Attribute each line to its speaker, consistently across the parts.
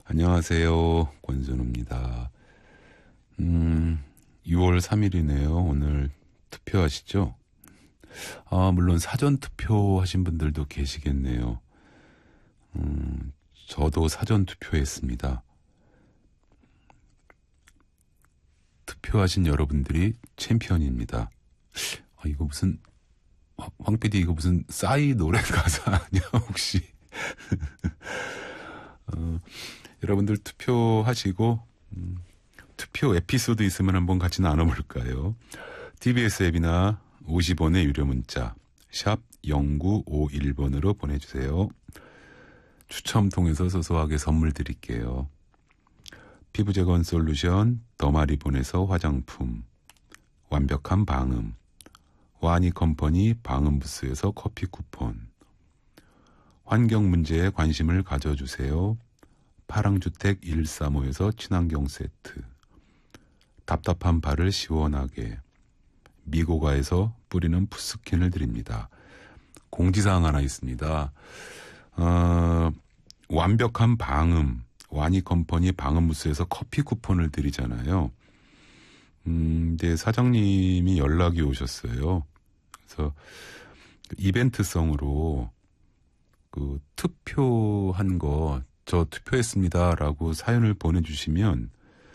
Speaker 1: 안녕하세요. 권순우입니다. 6월 3일이네요. 오늘 투표하시죠? 물론 사전 투표하신 분들도 계시겠네요. 저도 사전 투표했습니다. 투표하신 여러분들이 챔피언입니다. 이거 무슨 황 PD 이거 무슨 싸이 노래 가사 아니야 혹시? 여러분들 투표하시고 투표 에피소드 있으면 한번 같이 나눠볼까요? TBS 앱이나 50원의 유료 문자 샵 0951번으로 보내주세요. 추첨 통해서 소소하게 선물 드릴게요. 피부재건 솔루션 더마리본에서 화장품, 완벽한 방음, 와니컴퍼니 방음부스에서 커피 쿠폰, 환경 문제에 관심을 가져주세요. 파랑주택 135에서 친환경 세트, 답답한 발을 시원하게 미고가에서 뿌리는 푸스킨을 드립니다. 공지사항 하나 있습니다. 완벽한 방음, 와니컴퍼니 방음부스에서 커피 쿠폰을 드리잖아요. 근데 사장님이 연락이 오셨어요. 그래서 이벤트성으로 그 투표한 거 저 투표했습니다라고 사연을 보내주시면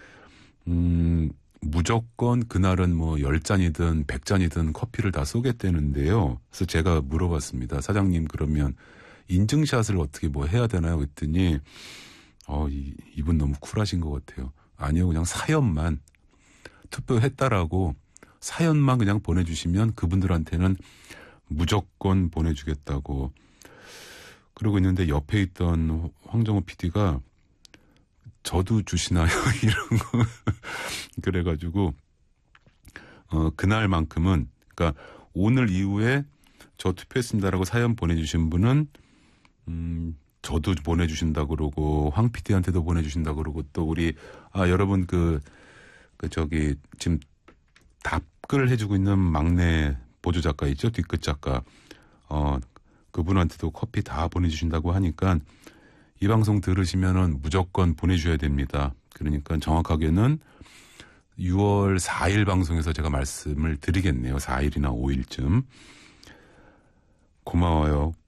Speaker 1: 무조건 그날은 뭐 10잔이든 100잔이든 커피를 다 쏘겠다는데요. 그래서 제가 물어봤습니다. 사장님 그러면 인증샷을 어떻게 뭐 해야 되나요? 그랬더니 이분 너무 쿨하신 것 같아요. 아니요, 그냥 사연만 투표했다라고 사연만 그냥 보내주시면 그분들한테는 무조건 보내주겠다고 그러고 있는데 옆에 있던 황정호 PD가 저도 주시나요? 이런 거 그래가지고 그날만큼은 그러니까 오늘 이후에 저 투표했습니다라고 사연 보내주신 분은 저도 보내주신다 그러고 황 PD한테도 보내주신다 그러고 또 우리 여러분 저기 지금 답글 해주고 있는 막내 보조 작가 있죠? 뒤끝 작가 그분한테도 커피 다 보내주신다고 하니까 이 방송 들으시면은 무조건 보내주셔야 됩니다. 그러니까 정확하게는 6월 4일 방송에서 제가 말씀을 드리겠네요. 4일이나 5일쯤. 고마워요.